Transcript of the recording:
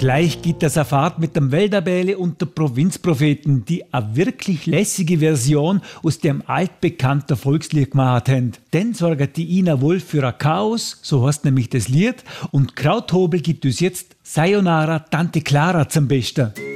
Gleich geht das eine Fahrt mit dem Weltabele und der Provinzpropheten, die eine wirklich lässige Version aus dem altbekannten Volkslied gemacht haben. Dann sorgt die Ina Wolf für ein Chaos, so heißt nämlich das Lied, und Krauthobel gibt uns jetzt Sayonara Tante Clara zum Besten.